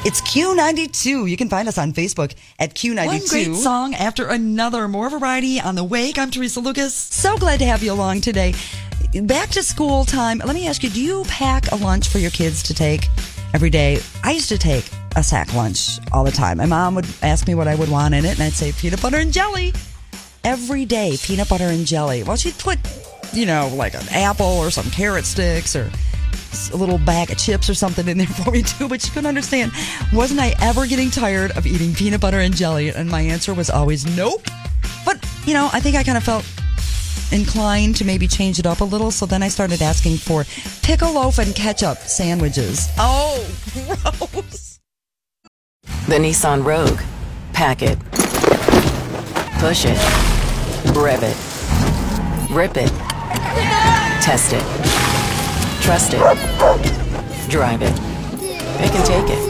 It's Q92. You can find us on Facebook at Q92. One great song after another. More variety on the wake. I'm Teresa Lucas. So glad to have you along today. Back to school time. Let me ask you, do you pack a lunch for your kids to take every day? I used to take a sack lunch all the time. My mom would ask me what I would want in it, and I'd say peanut butter and jelly. Every day, peanut butter and jelly. Well, she'd put, like an apple or some carrot sticks or a little bag of chips or something in there for me too, but she couldn't understand. Wasn't I ever getting tired of eating peanut butter and jelly? And my answer was always nope. But, I think I kind of felt inclined to maybe change it up a little, so then I started asking for pickle loaf and ketchup sandwiches. Oh, gross. The Nissan Rogue. Pack it. Push it. Rev it. Rip it. Test it. Trust it. Drive it. Pick and take it.